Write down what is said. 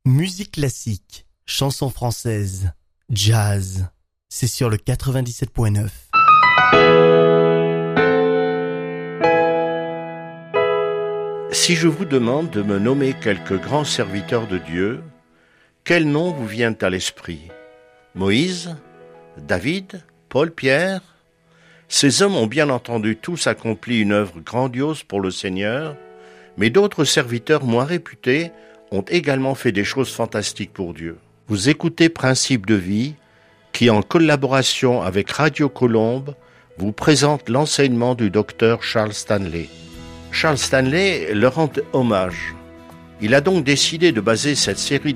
Musique classique, chansons françaises, jazz, c'est sur le 97.9. Si je vous demande de me nommer quelques grands serviteurs de Dieu, quels noms vous viennent à l'esprit ? Moïse, David, Paul, Pierre ? Ces hommes ont bien entendu tous accompli une œuvre grandiose pour le Seigneur, mais d'autres serviteurs moins réputés ont également fait des choses fantastiques pour Dieu. Vous écoutez Principes de vie, qui en collaboration avec Radio Colombe, vous présente l'enseignement du docteur Charles Stanley. Charles Stanley leur rend hommage. Il a donc décidé de baser cette série